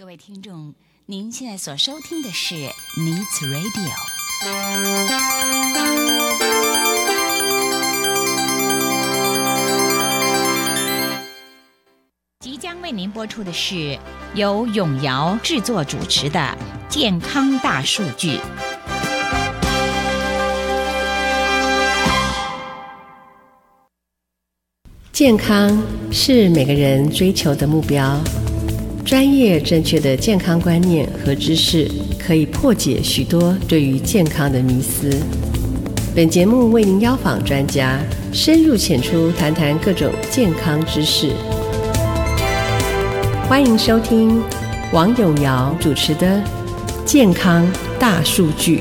各位听众，您现在所收听的是 Needs Radio。即将为您播出的是由永尧制作主持的《健康大数据》。 健康是每个人追求的目标。专业正确的健康观念和知识，可以破解许多对于健康的迷思。本节目为您邀访专家，深入浅出谈谈各种健康知识。欢迎收听王永尧主持的《健康大数据》。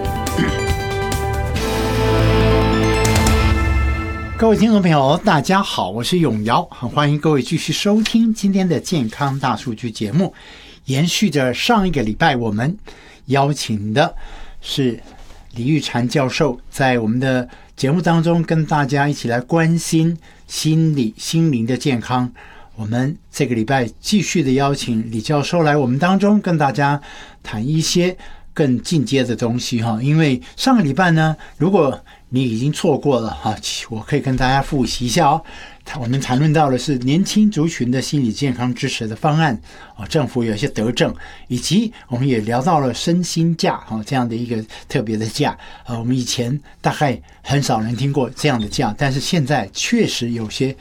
各位听众朋友大家好，我是永尧，很欢迎各位继续收听今天的健康大数据节目。延续着上一个礼拜我们邀请的是李玉婵教授，在我们的节目当中跟大家一起来关心心灵的健康。我们这个礼拜继续的邀请李教授来我们当中跟大家谈一些更进阶的东西，因为上个礼拜呢，如果你已经错过了，我可以跟大家复习一下哦。我们谈论到的是年轻族群的心理健康支持的方案，政府有一些德政，以及我们也聊到了身心假这样的一个特别的假。我们以前大概很少人听过这样的假，但是现在确实有些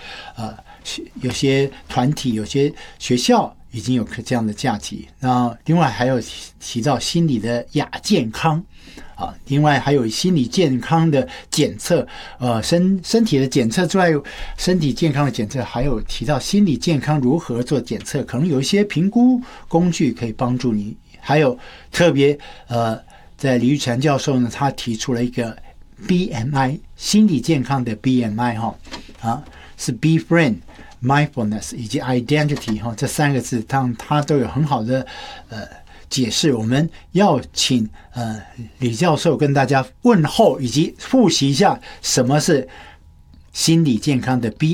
团体、有些学校已经有这样的假期。那另外还有提到心理的亚健康。另外还有心理健康的检测，身体的检测之外，身体健康的检测，还有提到心理健康如何做检测，可能有一些评估工具可以帮助你。还有特别在李玉婵教授呢，他提出了一个 BMI 心理健康的 BMI 是 Befriend、Mindfulness 以及 Identity 这三个字，他都有很好的解释。我们要请李教授跟大家问候以及复习一下什么是心理健康的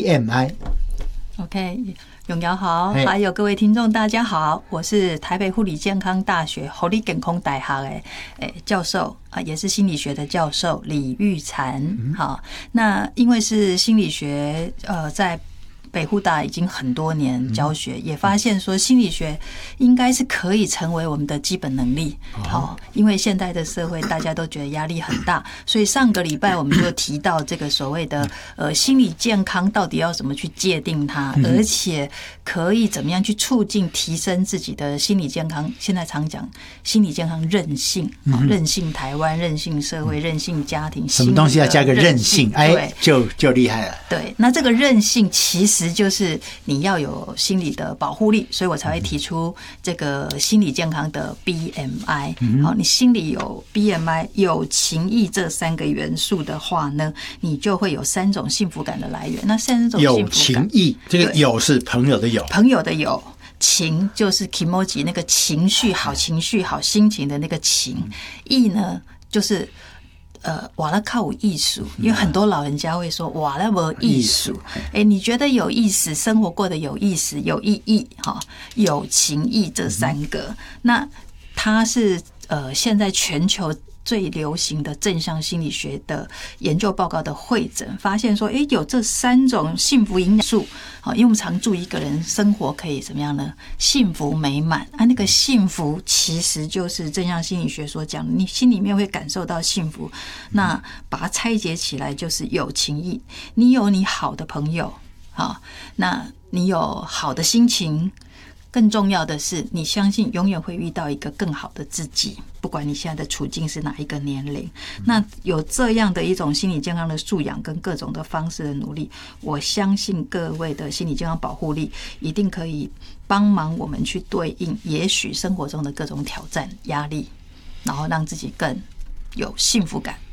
BMI。OK， 永尧好，还有各位听众大家好，我是台北护理健康大学护理健康大学的教授也是心理学的教授李玉婵。好，那因为是心理学在北护大已经很多年教学，也发现说心理学应该是可以成为我们的基本能力。因为现在的社会大家都觉得压力很大，所以上个礼拜我们就提到这个所谓的心理健康到底要怎么去界定它，而且可以怎么样去促进提升自己的心理健康。现在常讲心理健康韧性，韧性台湾，韧性社会，韧性家庭， 什么东西要加个韧性，就厉害了。 对，那这个韧性其实就是你要有心理的保护力，所以我才会提出这个心理健康的 BMI。好，你心里有 BMI 有情义这三个元素的话呢，你就会有三种幸福感的来源。那三种幸福感，有情义，这个有是朋友的有， 朋友的有。情就是 kimoji 那个情绪好情绪好心情的那个情，义呢就是哇那靠有艺术，因为很多老人家会说哇那没艺术，你觉得有意思，生活过得有意思有意义，有情义这三个，那它是现在全球最流行的正向心理学的研究报告的汇整，发现说有这三种幸福因素。因为我们常祝一个人生活可以怎么样呢？幸福美满那个幸福其实就是正向心理学所讲的，你心里面会感受到幸福。那把它拆解起来就是有情义，你有你好的朋友，那你有好的心情，更重要的是你相信永远会遇到一个更好的自己，不管你现在的处境是哪一个年龄。那有这样的一种心理健康的素养跟各种的方式的努力，我相信各位的心理健康保护力一定可以帮忙我们去对应也许生活中的各种挑战压力，然后让自己更有幸福感，